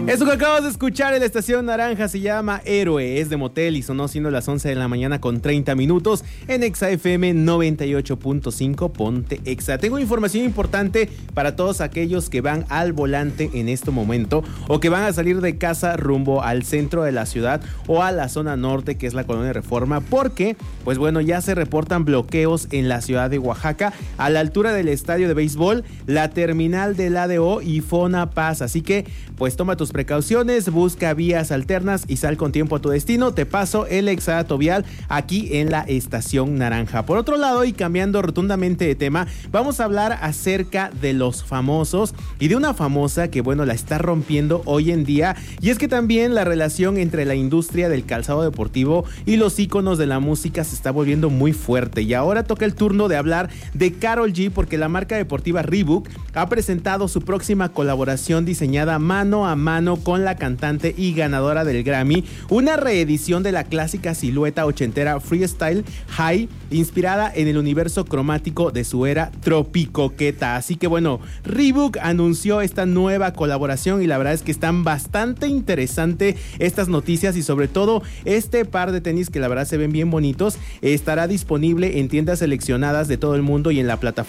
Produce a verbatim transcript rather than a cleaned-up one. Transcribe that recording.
Eso que acabas de escuchar en la estación naranja se llama Héroe, es de Motel y sonó siendo las once de la mañana con treinta minutos en Exa F M noventa y ocho punto cinco, Ponte Exa. Tengo información importante para todos aquellos que van al volante en este momento o que van a salir de casa rumbo al centro de la ciudad o a la zona norte, que es la Colonia Reforma, porque pues bueno, ya se reportan bloqueos en la ciudad de Oaxaca a la altura del estadio de béisbol, la terminal del A D O y Fona Paz, así que pues toma tus precauciones, busca vías alternas y sal con tiempo a tu destino. Te paso el exadato vial aquí en la estación naranja. Por otro lado, y cambiando rotundamente de tema, vamos a hablar acerca de los famosos y de una famosa que bueno, la está rompiendo hoy en día, y es que también la relación entre la industria del calzado deportivo y los íconos de la música se está volviendo muy fuerte, y ahora toca el turno de hablar de Karol G, porque la marca deportiva Reebok ha presentado su próxima colaboración diseñada mano a mano con la cantante y ganadora del Grammy, una reedición de la clásica silueta ochentera Freestyle High, inspirada en el universo cromático de su era tropicoqueta. Así que bueno, Reebok anunció esta nueva colaboración y la verdad es que están bastante interesantes estas noticias, y sobre todo este par de tenis que la verdad se ven bien bonitos, estará disponible en tiendas seleccionadas de todo el mundo y en la plataforma